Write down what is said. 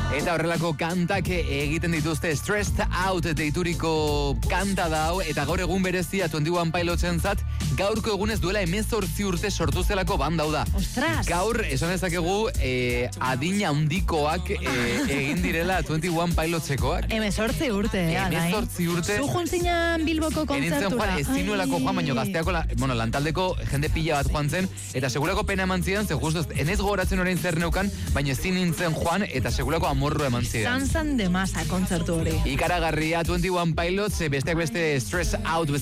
Eta horrelako kantak egiten dituzte Stressed Out deituriko kanta dau, eta gaur egun berezia 21 Pilotsen zat, gaurko egunez duela 18 urte sortu zelako bandau da. Ostras! Gaur, esan ezakegu, adina handikoak egin direla 21 Pilotsekoak. 18 urte, 18 urte. Zu juntzinan Bilboko kontzertura. Ez zinuelako joan, baino gazteako, lantaldeko jende pila bat joan zen, eta segurako pena eman zidan, ze justu enez gogoratzen orain zer neukan, baina ezin nintzen joan, eta segurako amorru eman zidan. Zanzan de masa kontzertu hori. Ikaragarria 21 Pilots, besteak beste Stress Out